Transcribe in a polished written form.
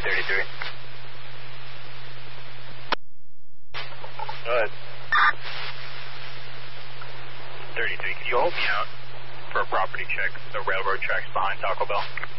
33. Go ahead. 33, can you hold me out for a property check, the railroad tracks behind Taco Bell?